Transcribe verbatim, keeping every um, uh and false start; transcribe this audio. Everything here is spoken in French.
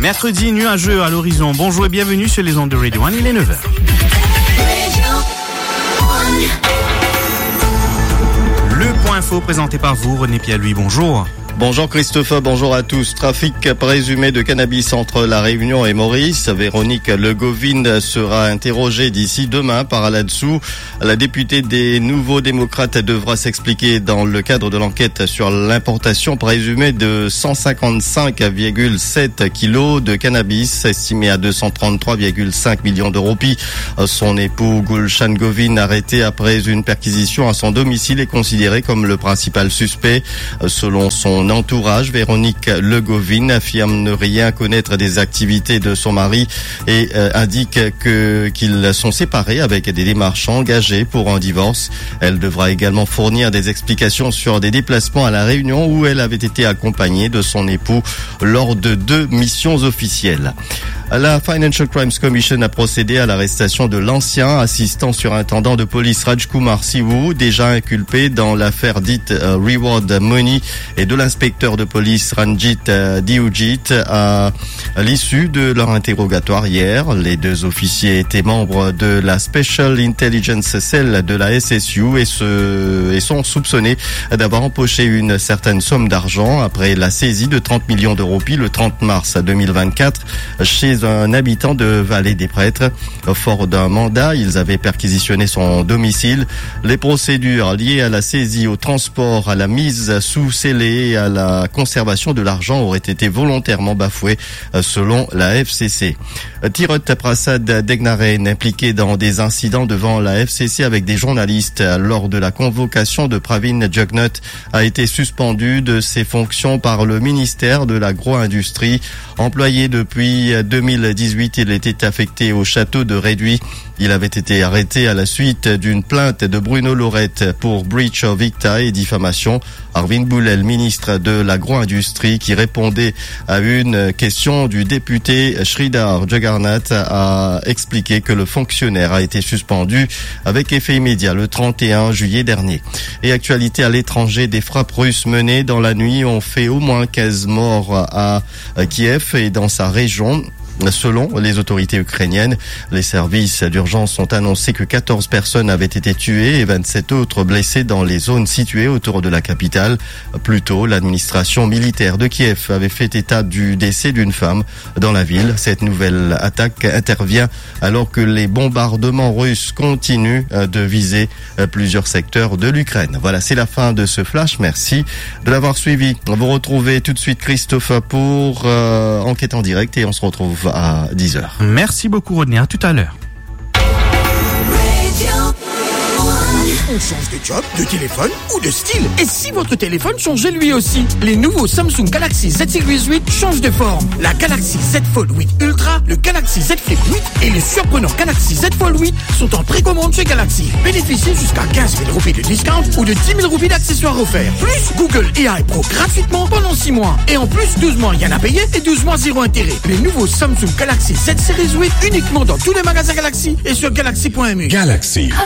Mercredi nuageux à l'horizon. Bonjour et bienvenue sur les ondes de Radio One, il est neuf heures. Le point info présenté par vous, René Pierre-Louis, bonjour. Bonjour Christophe, bonjour à tous. Trafic présumé de cannabis entre La Réunion et Maurice. Véronique Legovine sera interrogée d'ici demain par là-dessous. La députée des Nouveaux Démocrates devra s'expliquer dans le cadre de l'enquête sur l'importation présumée de cent cinquante-cinq virgule sept kilos de cannabis, estimé à deux cent trente-trois virgule cinq millions de roupies. Son époux Gulshan Govin, arrêté après une perquisition à son domicile, est considéré comme le principal suspect. Selon son entourage, Véronique Legovine affirme ne rien connaître des activités de son mari et euh, indique que qu'ils sont séparés avec des démarches engagées pour un divorce. Elle devra également fournir des explications sur des déplacements à La Réunion où elle avait été accompagnée de son époux lors de deux missions officielles. La Financial Crimes Commission a procédé à l'arrestation de l'ancien assistant surintendant de police Rajkumar Siwu, déjà inculpé dans l'affaire dite uh, Reward Money, et de l'inspecteur de police Ranjit uh, Diujit à, à l'issue de leur interrogatoire hier. Les deux officiers étaient membres de la Special Intelligence Cell de la S S U et, se, et sont soupçonnés d'avoir empoché une certaine somme d'argent après la saisie de trente millions de roupies le trente mars deux mille vingt-quatre chez un habitant de Vallée des Prêtres. Fort d'un mandat, ils avaient perquisitionné son domicile. Les procédures liées à la saisie, au transport, à la mise sous scellé et à la conservation de l'argent auraient été volontairement bafouées, selon la F C C. Tirot Prasad Degnaren, impliqué dans des incidents devant la F C C avec des journalistes lors de la convocation de Pravin Jugnut, a été suspendu de ses fonctions par le ministère de l'Agro-Industrie. Employé depuis deux mille dix-huit, il était affecté au château de Réduit. Il avait été arrêté à la suite d'une plainte de Bruno Lorette pour breach of dicta et diffamation. Arvind Boulel, ministre de l'Agro-Industrie, qui répondait à une question du député Sridhar Jagannath, a expliqué que le fonctionnaire a été suspendu avec effet immédiat le trente et un juillet dernier. Et actualité à l'étranger, des frappes russes menées dans la nuit ont fait au moins quinze morts à Kiev et dans sa région. Selon les autorités ukrainiennes, les services d'urgence ont annoncé que quatorze personnes avaient été tuées et vingt-sept autres blessées dans les zones situées autour de la capitale. Plus tôt, l'administration militaire de Kiev avait fait état du décès d'une femme dans la ville. Cette nouvelle attaque intervient alors que les bombardements russes continuent de viser plusieurs secteurs de l'Ukraine. Voilà, c'est la fin de ce flash. Merci de l'avoir suivi. Vous retrouvez tout de suite Christophe pour euh, Enquête en direct et on se retrouve à dix heures. Merci beaucoup Rodney, à tout à l'heure. On change de job, de téléphone ou de style. Et si votre téléphone changeait lui aussi? Les nouveaux Samsung Galaxy Z Series huit changent de forme. La Galaxy Z Fold huit Ultra, le Galaxy Z Flip huit et le surprenant Galaxy Z Fold huit sont en précommande chez Galaxy. Bénéficiez jusqu'à quinze mille roupies de discount ou de dix mille roupies d'accessoires offerts. Plus Google A I Pro gratuitement pendant six mois. Et en plus, douze mois rien à payer et douze mois zéro intérêt. Les nouveaux Samsung Galaxy Z Series huit uniquement dans tous les magasins Galaxy et sur galaxy point m u. Galaxy.